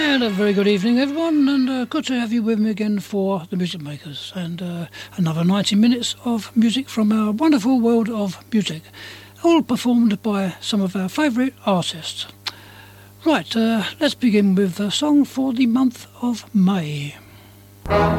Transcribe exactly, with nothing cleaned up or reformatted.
And a very good evening, everyone, and uh, good to have you with me again for The Music Makers, and uh, another ninety minutes of music from our wonderful world of music, all performed by some of our favourite artists. Right, uh, let's begin with a song for the month of May.